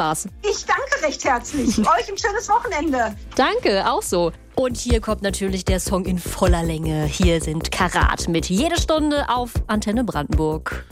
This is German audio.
Spaß. Ich danke recht herzlich. Euch ein schönes Wochenende. Danke, auch so. Und hier kommt natürlich der Song in voller Länge. Hier sind Karat mit Jede Stunde auf Antenne Brandenburg.